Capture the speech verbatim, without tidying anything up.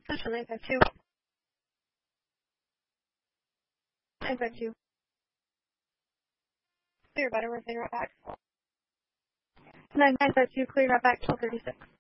Push nine five two. nine five two. Clear better, we're right back. nine five two, clear right back, twelve thirty-six.